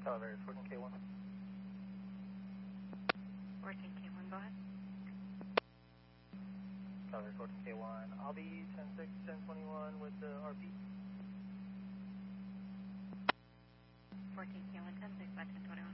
Elevator, 14K1. 14K1, go ahead. Elevator, 14K1. I'll be 10-6, 1021 with the RP. 14K1, 10-6 by 1021.